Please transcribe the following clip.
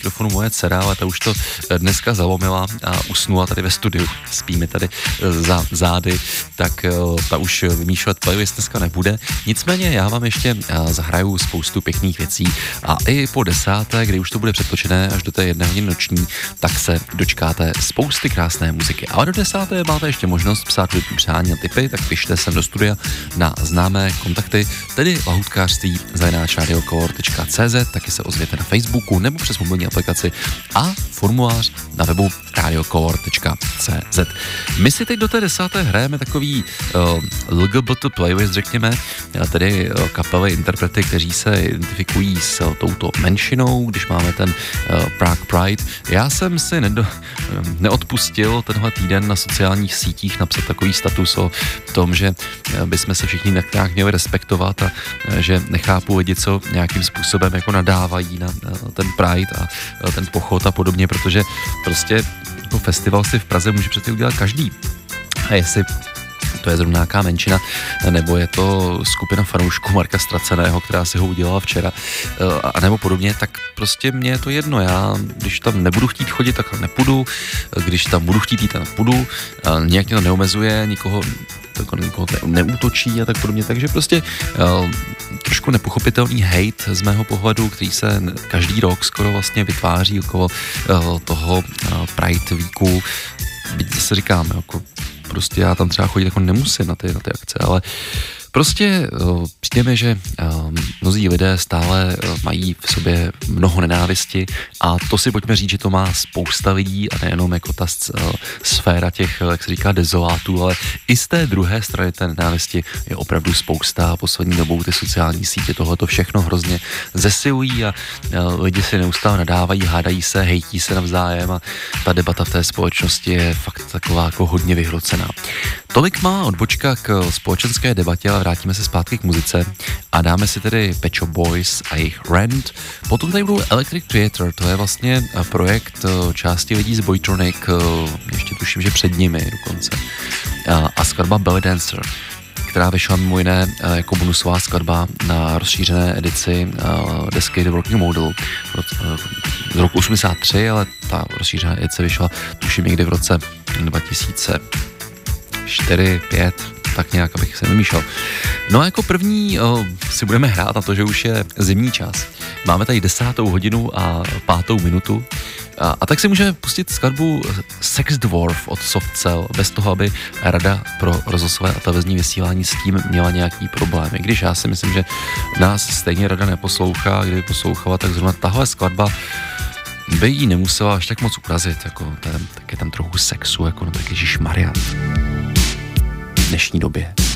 mikrofonu moje dcera, ale ta už to dneska zalomila a usnula tady ve studiu. Spí mi tady za zády, tak ta už vymýšlet playlist dneska nebude. Nicméně já vám ještě zahraju spoustu pěkných věcí a i po 10., kdy už to bude přetočené až do té 1 hodiny noční, tak se dočkáte spousty krásné muziky. A do 10. máte ještě možnost psát přání a tipy, tak pište sem do studia na známé kontakty, tedy lahutkářství@radiocolor.cz, taky se ozvěte na Facebooku nebo přes mobilní aplikaci a formulář na webu radiocolor.cz. My si teď do té 10. hrajeme takový LGBT playlist, řekněme, tedy kapely, interprety, kteří se identifikují s touto menšinou, když máme ten Prague Pride. Já jsem si neodpustil tenhle týden na sociálních sítích napsat takový status o tom, že bychom se všichni nějak měli respektovat a že nechápu lidi, co nějakým způsobem jako nadávají na ten Pride a ten pochod a podobně, protože prostě jako festival si v Praze může přece udělat každý. A jestli to je zrovna nějaká menšina, nebo je to skupina fanoušků Marka Straceného, která si ho udělala včera, a nebo podobně, tak prostě mně je to jedno. Já, když tam nebudu chtít chodit, tak tam nepůjdu, když tam budu chtít jít, tak půjdu, nějak mě to neomezuje, nikoho neútočí a tak podobně, takže prostě trošku nepochopitelný hate z mého pohledu, který se každý rok skoro vlastně vytváří okolo toho Pride Weeku. Byť zase říkám, jako prostě já tam třeba chodit jako nemusím na ty akce, ale prostě přijde mi, že mnozí lidé stále mají v sobě mnoho nenávisti a to si pojďme říct, že to má spousta lidí a nejenom jako ta sféra těch, jak se říká, dezolátů, ale i z té druhé strany té nenávisti je opravdu spousta a poslední dobou ty sociální sítě tohleto všechno hrozně zesilují a lidi si neustále nadávají, hádají se, hejtí se navzájem a ta debata v té společnosti je fakt taková jako hodně vyhrocená. Tolik má odbočka k společenské debatě, ale vrátíme se zpátky k muzice a dáme si tedy Pet Shop Boys a jejich Rent. Potom tady budou Electric Theatre, to je vlastně projekt části lidí z Boytronic, ještě tuším, že před nimi dokonce. A skladba Belly Dancer, která vyšla mimo jiné jako bonusová skladba na rozšířené edici desky The Working Model z roku 83, ale ta rozšířená edice vyšla tuším někdy v roce 2004, 5, tak nějak, abych se vymýšlel. No a jako první si budeme hrát na to, že už je zimní čas. Máme tady 10. hodinu a 5. minutu. A tak si můžeme pustit skladbu Sex Dwarf od Soft Cell, bez toho, aby Rada pro rozhlasové a televizní vysílání s tím měla nějaký problémy. Když já si myslím, že nás stejně Rada neposlouchá, kdyby poslouchala, tak zrovna tahle skladba by jí nemusela až tak moc urazit, jako tak je tam trochu sexu, jako no tak ježišmarja. V dnešní době.